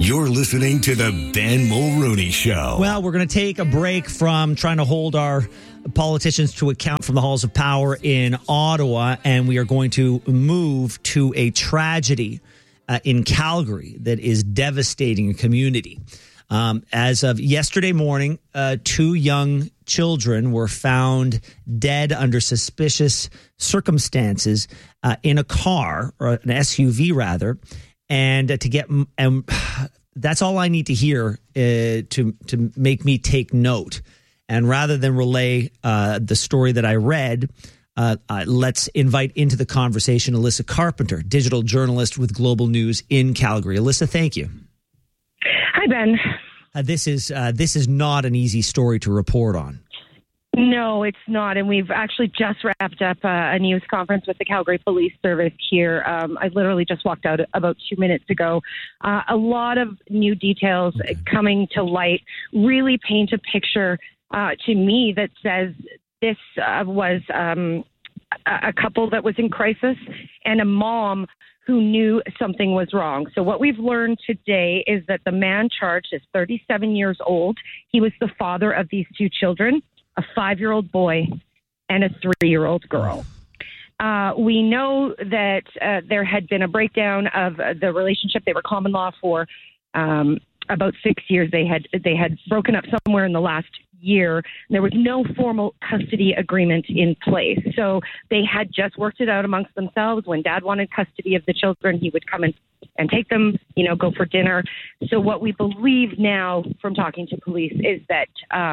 You're listening to the Ben Mulroney Show. Well, we're going to take a break from trying to hold our politicians to account from the halls of power in Ottawa, and we are going to move to a tragedy in Calgary that is devastating a community. As of yesterday morning, 2 young children were found dead under suspicious circumstances in a car, or an SUV rather. And that's all I need to hear to make me take note. And rather than relay the story that I read, let's invite into the conversation Alyssa Carpenter, digital journalist with Global News in Calgary. Alyssa, thank you. Hi, Ben. This is not an easy story to report on. No, it's not. And we've actually just wrapped up a news conference with the Calgary Police Service here. I literally just walked out about 2 minutes ago. A lot of new details coming to light really paint a picture to me that says this was a couple that was in crisis and a mom who knew something was wrong. So what we've learned today is that the man charged is 37 years old. He was the father of these 2 children, a 5-year-old boy and a 3-year-old girl. We know that there had been a breakdown of the relationship. They were common law for about 6 years. They had broken up somewhere in the last year. There was no formal custody agreement in place. So they had just worked it out amongst themselves. When dad wanted custody of the children, he would come and take them, go for dinner. So what we believe now from talking to police is that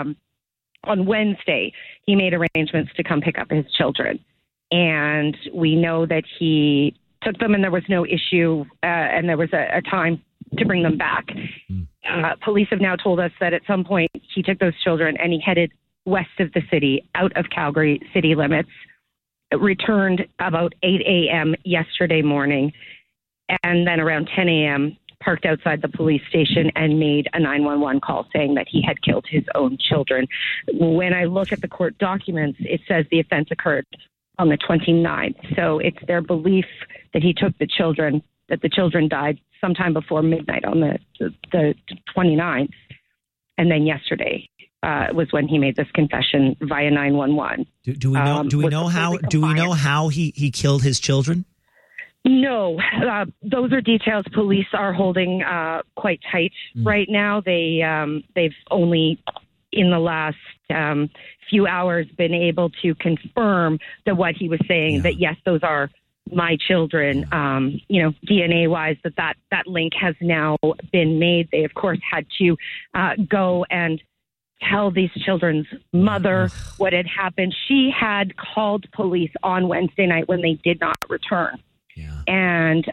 on Wednesday, he made arrangements to come pick up his children. And we know that he took them and there was no issue and there was a time to bring them back. Police have now told us that at some point he took those children and he headed west of the city, out of Calgary city limits, returned about 8 a.m. yesterday morning, and then around 10 a.m. parked outside the police station and made a 911 call saying that he had killed his own children. When I look at the court documents, it says the offense occurred on the 29th. So it's their belief that he took the children, that the children died sometime before midnight on the 29th. And then yesterday was when he made this confession via 911. Do we know how he killed his children? No, those are details police are holding quite tight right now. They've only in the last few hours been able to confirm that what he was saying, that yes, those are my children, DNA wise, that link has now been made. They, of course, had to go and tell these children's mother what had happened. She had called police on Wednesday night when they did not return. Yeah. And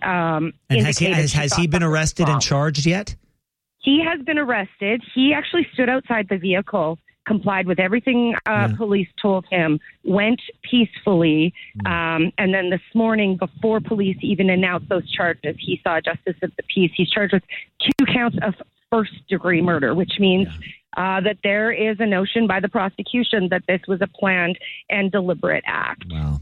has he been arrested and charged yet? He has been arrested. He actually stood outside the vehicle, complied with everything police told him, went peacefully. And then this morning, before police even announced those charges, he saw a justice of the peace. He's charged with 2 counts of first-degree murder, which means that there is a notion by the prosecution that this was a planned and deliberate act. Wow.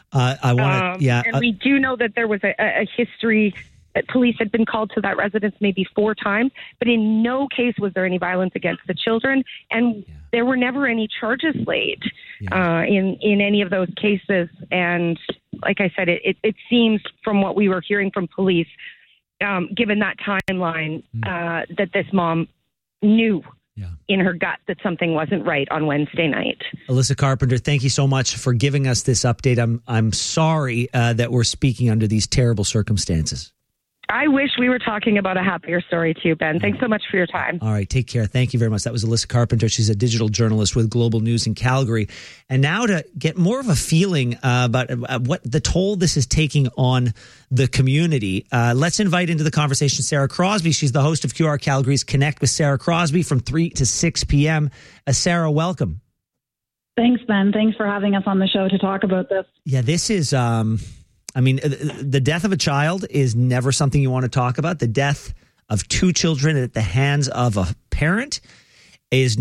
And we do know that there was a history that police had been called to that residence maybe 4 times, but in no case was there any violence against the children, and there were never any charges laid in any of those cases. And like I said, it seems from what we were hearing from police, given that timeline, that this mom knew in her gut that something wasn't right on Wednesday night. Alyssa Carpenter, thank you so much for giving us this update. I'm sorry that we're speaking under these terrible circumstances. I wish we were talking about a happier story too, Ben. Thanks so much for your time. All right, take care. Thank you very much. That was Alyssa Carpenter. She's a digital journalist with Global News in Calgary. And now to get more of a feeling about what the toll this is taking on the community, let's invite into the conversation Sarah Crosby. She's the host of QR Calgary's Connect with Sarah Crosby from 3 to 6 p.m. Sarah, welcome. Thanks, Ben. Thanks for having us on the show to talk about this. Yeah, this is... the death of a child is never something you want to talk about. The death of 2 children at the hands of a parent is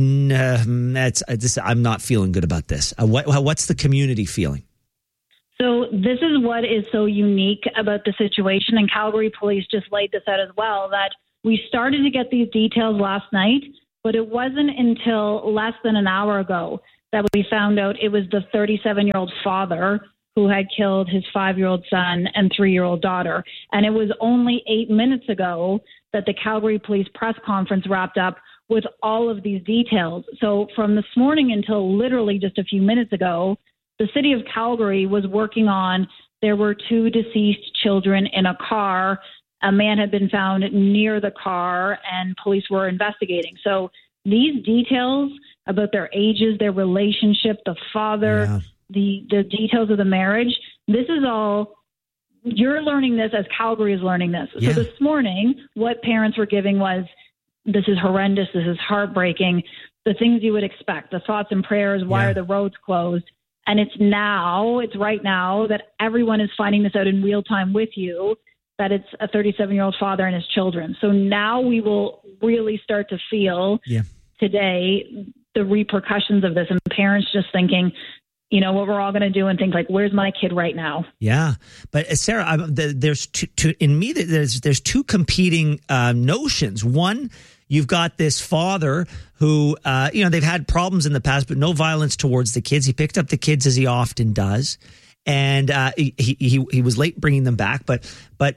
I'm not feeling good about this. What's the community feeling? So this is what is so unique about the situation, and Calgary Police just laid this out as well, that We started to get these details last night, but it wasn't until less than an hour ago that we found out it was the 37-year-old father who had killed his 5-year-old son and 3-year-old daughter. And it was only 8 minutes ago that the Calgary Police press conference wrapped up with all of these details. So from this morning until literally just a few minutes ago, the city of Calgary was working on, there were 2 deceased children in a car. A man had been found near the car and police were investigating. So these details about their ages, their relationship, the father, the details of the marriage, this is all, you're learning this as Calgary is learning this. So this morning, what parents were giving was, this is horrendous, this is heartbreaking, the things you would expect, the thoughts and prayers, why are the roads closed? And it's right now that everyone is finding this out in real time with you, that it's a 37-year-old father and his children. So now we will really start to feel today the repercussions of this, and parents just thinking, you know, what we're all going to do, and things like, where's my kid right now? Yeah. But Sarah, there's there's 2 competing notions. One, you've got this father who, they've had problems in the past, but no violence towards the kids. He picked up the kids as he often does. And he was late bringing them back, but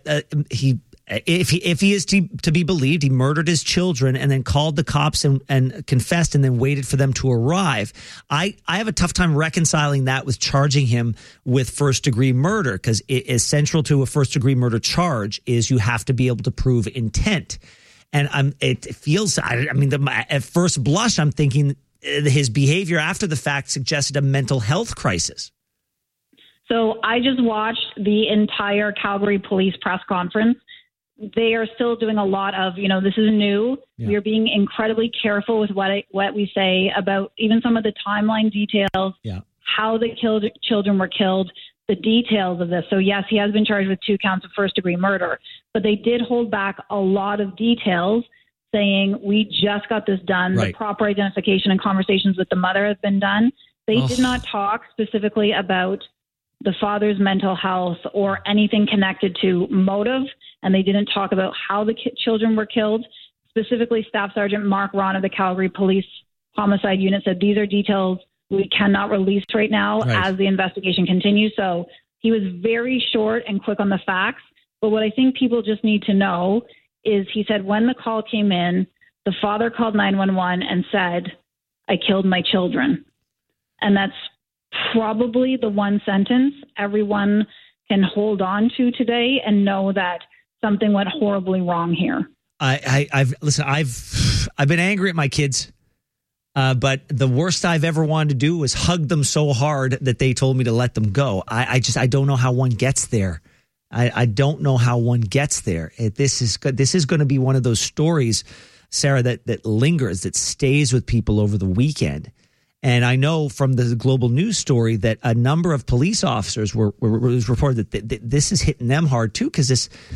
if he is to be believed, he murdered his children and then called the cops and confessed and then waited for them to arrive. I have a tough time reconciling that with charging him with first-degree murder, because it is central to a first-degree murder charge is you have to be able to prove intent. And it feels, at first blush, I'm thinking his behavior after the fact suggested a mental health crisis. So I just watched the entire Calgary Police press conference. They are still doing a lot of, this is new. Yeah. We're being incredibly careful with what we say about even some of the timeline details, how the children were killed, the details of this. So yes, he has been charged with 2 counts of first-degree murder, but they did hold back a lot of details, saying we just got this done. Right. The proper identification and conversations with the mother have been done. They did not talk specifically about the father's mental health or anything connected to motive, and they didn't talk about how the children were killed. Specifically, Staff Sergeant Mark Ron of the Calgary Police Homicide Unit said these are details we cannot release right now as the investigation continues. So he was very short and quick on the facts. But what I think people just need to know is he said when the call came in, the father called 911 and said, I killed my children. And that's probably the one sentence everyone can hold on to today and know that something went horribly wrong here. I've been angry at my kids, but the worst I've ever wanted to do was hug them so hard that they told me to let them go. I don't know how one gets there. I don't know how one gets there. This is going to be one of those stories, Sarah, that lingers, that stays with people over the weekend. And I know from the Global News story that a number of police officers was reported that this is hitting them hard too, because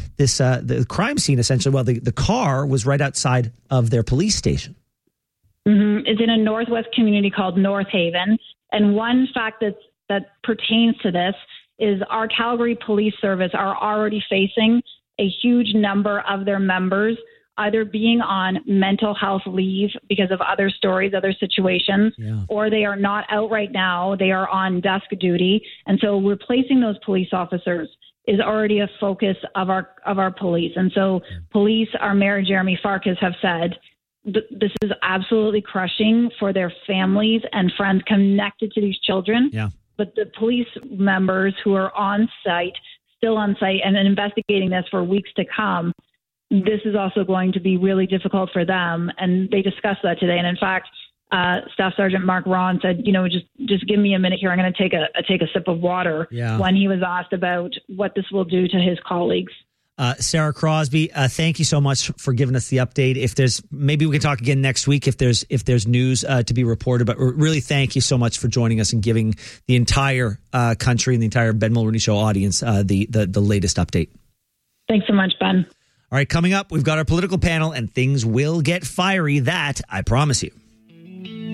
the crime scene essentially, the car was right outside of their police station. Mm-hmm. It's in a Northwest community called North Haven. And one fact that pertains to this is our Calgary Police Service are already facing a huge number of their members either being on mental health leave because of other stories, other situations, or they are not out right now. They are on desk duty. And so replacing those police officers is already a focus of our police. And so police, our Mayor Jeremy Farkas have said, this is absolutely crushing for their families and friends connected to these children. Yeah. But the police members who are still on site and investigating this for weeks to come, this is also going to be really difficult for them. And they discussed that today. And in fact, Staff Sergeant Mark Ron said, just give me a minute here. I'm going to take a sip of water when he was asked about what this will do to his colleagues. Sarah Crosby, thank you so much for giving us the update. Maybe we can talk again next week if there's news to be reported. But really, thank you so much for joining us and giving the entire country and the entire Ben Mulroney Show audience the latest update. Thanks so much, Ben. All right, coming up, we've got our political panel, and things will get fiery. That I promise you.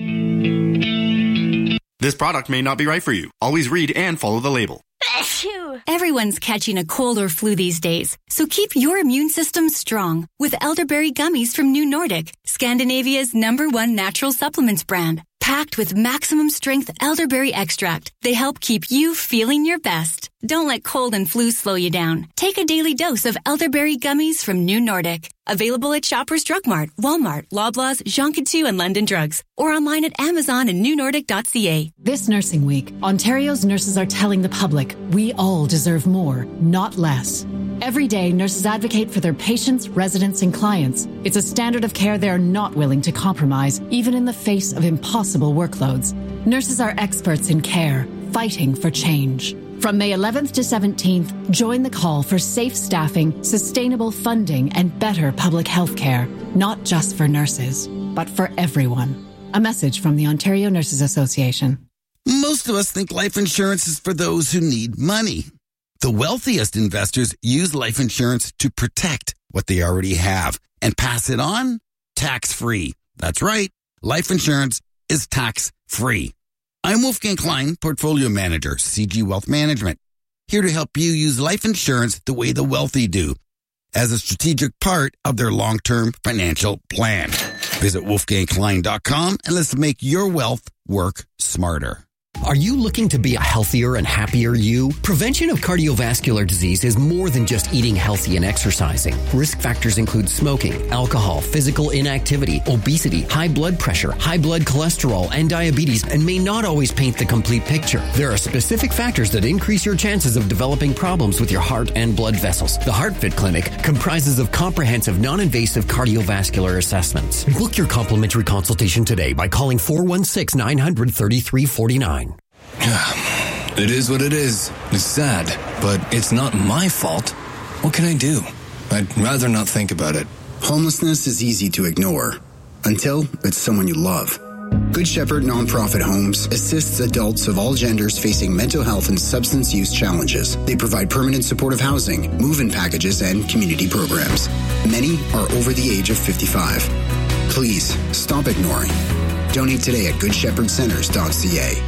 This product may not be right for you. Always read and follow the label. Phew. Everyone's catching a cold or flu these days, so keep your immune system strong with elderberry gummies from New Nordic, Scandinavia's #1 natural supplements brand. Packed with maximum strength elderberry extract, they help keep you feeling your best. Don't let cold and flu slow you down. Take a daily dose of elderberry gummies from New Nordic. Available at Shoppers Drug Mart, Walmart, Loblaws, Jean Coutu, and London Drugs, or online at Amazon and newnordic.ca. This Nursing Week, Ontario's nurses are telling the public we all deserve more, not less. Every day, nurses advocate for their patients, residents, and clients. It's a standard of care they are not willing to compromise, even in the face of impossible workloads. Nurses are experts in care, fighting for change. From May 11th to 17th, join the call for safe staffing, sustainable funding, and better public health care. Not just for nurses, but for everyone. A message from the Ontario Nurses Association. Most of us think life insurance is for those who need money. The wealthiest investors use life insurance to protect what they already have and pass it on tax-free. That's right. Life insurance is tax-free. I'm Wolfgang Klein, Portfolio Manager, CG Wealth Management, here to help you use life insurance the way the wealthy do, as a strategic part of their long-term financial plan. Visit wolfgangklein.com and let's make your wealth work smarter. Are you looking to be a healthier and happier you? Prevention of cardiovascular disease is more than just eating healthy and exercising. Risk factors include smoking, alcohol, physical inactivity, obesity, high blood pressure, high blood cholesterol, and diabetes, and may not always paint the complete picture. There are specific factors that increase your chances of developing problems with your heart and blood vessels. The HeartFit Clinic comprises of comprehensive, non-invasive cardiovascular assessments. Book your complimentary consultation today by calling 416-900-3349. It is what it is. It's sad, but it's not my fault. What can I do? I'd rather not think about it. Homelessness is easy to ignore until it's someone you love. Good Shepherd Nonprofit Homes assists adults of all genders facing mental health and substance use challenges. They provide permanent supportive housing, move-in packages, and community programs. Many are over the age of 55. Please stop ignoring. Donate today at goodshepherdcenters.ca.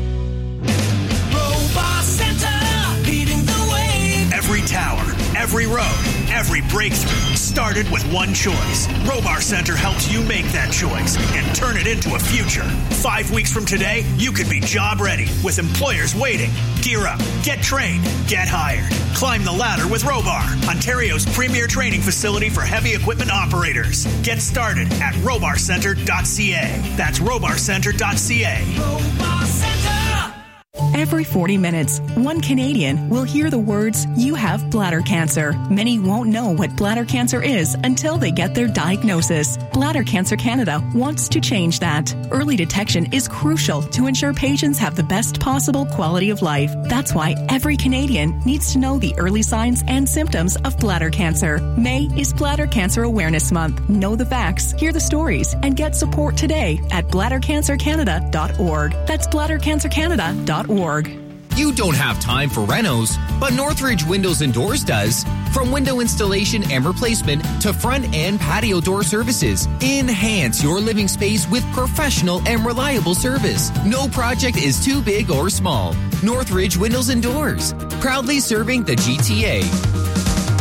Every tower, every road, every breakthrough started with one choice. Robar Center helps you make that choice and turn it into a future. 5 weeks from today, you could be job ready with employers waiting. Gear up, get trained, get hired. Climb the ladder with Robar, Ontario's premier training facility for heavy equipment operators. Get started at robarcenter.ca. That's robarcenter.ca. Robar Center. Every 40 minutes, one Canadian will hear the words, "You have bladder cancer." Many won't know what bladder cancer is until they get their diagnosis. Bladder Cancer Canada wants to change that. Early detection is crucial to ensure patients have the best possible quality of life. That's why every Canadian needs to know the early signs and symptoms of bladder cancer. May is Bladder Cancer Awareness Month. Know the facts, hear the stories, and get support today at bladdercancercanada.org. That's bladdercancercanada.org. You don't have time for renos, but Northridge Windows and Doors does. From window installation and replacement to front and patio door services, enhance your living space with professional and reliable service. No project is too big or small. Northridge Windows and Doors, proudly serving the GTA.